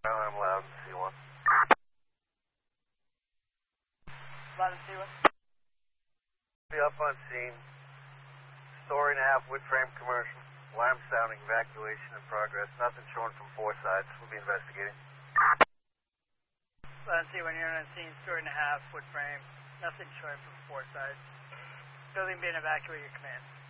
I'm loud and C1. Loud and C1. Be up on scene. Story and a half wood frame commercial. Alarm sounding, evacuation in progress. Nothing showing from four sides. We'll be investigating. Loud and C1, you're on scene, story and a half, wood frame. Nothing showing from four sides. Building being evacuated, your command.